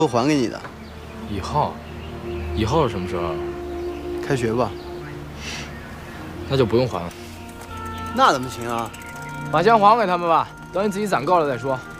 会还给你的。 以后是什么时候？ 开学吧。 那就不用还了。 那怎么行啊？ 把钱还给他们吧，等你自己攒够了再说。